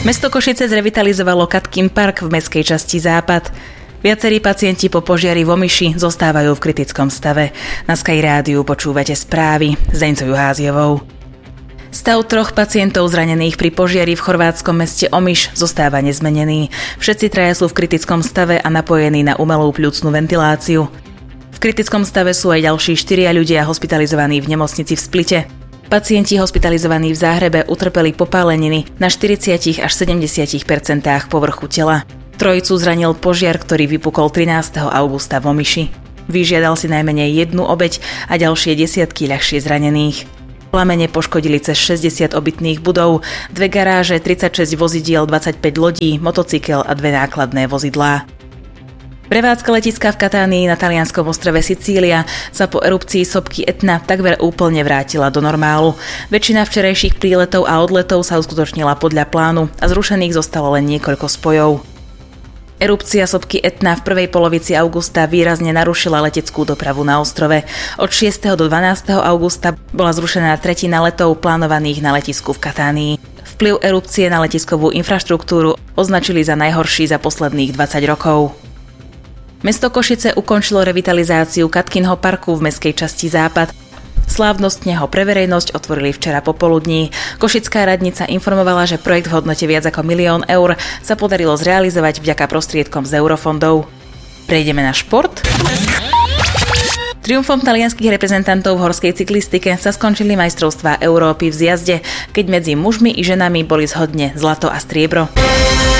Mesto Košice zrevitalizovalo Katkin park v mestskej časti Západ. Viacerí pacienti po požiari v Omiši zostávajú v kritickom stave. Na Sky Rádiu počúvate správy s Deňcou Juháziovou. Stav 3 pacientov zranených pri požiari v chorvátskom meste Omiš zostáva nezmenený. Všetci traja sú v kritickom stave a napojení na umelú pľucnú ventiláciu. V kritickom stave sú aj ďalší 4 ľudia hospitalizovaní v nemocnici v Splite. Pacienti hospitalizovaní v Záhrebe utrpeli popáleniny na 40 až 70% povrchu tela. Trojicu zranil požiar, ktorý vypukol 13. augusta v Omiši. Vyžiadal si najmenej jednu obeť a ďalšie desiatky ľahšie zranených. Plamene poškodili cez 60 obytných budov, 2 garáže, 36 vozidiel, 25 lodí, motocykel a 2 nákladné vozidlá. Prevádzka letiska v Katánii na talianskom ostrove Sicília sa po erupcii sopky Etna takmer úplne vrátila do normálu. Väčšina včerajších príletov a odletov sa uskutočnila podľa plánu a zrušených zostalo len niekoľko spojov. Erupcia sopky Etna v prvej polovici augusta výrazne narušila leteckú dopravu na ostrove. Od 6. do 12. augusta bola zrušená tretina letov plánovaných na letisku v Katánii. Vplyv erupcie na letiskovú infraštruktúru označili za najhorší za posledných 20 rokov. Mesto Košice ukončilo revitalizáciu Katkinho parku v mestskej časti Západ. Slávnostne ho pre verejnosť otvorili včera popoludní. Košická radnica informovala, že projekt v hodnote viac ako 1 000 000 eur sa podarilo zrealizovať vďaka prostriedkom z eurofondov. Prejdeme na šport. Triumfom talianskych reprezentantov v horskej cyklistike sa skončili majstrovstvá Európy v zjazde, keď medzi mužmi i ženami boli zhodne zlato a striebro.